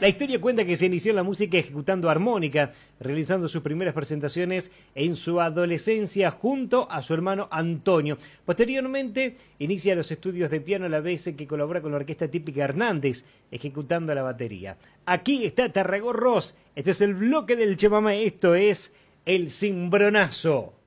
La historia cuenta que se inició en la música ejecutando armónica, realizando sus primeras presentaciones en su adolescencia junto a su hermano Antonio. Posteriormente inicia los estudios de piano a la vez que colabora con la orquesta típica Hernández, ejecutando la batería. Aquí está Tarragó Ross, este es el bloque del chamamé, esto es El Cimbronazo.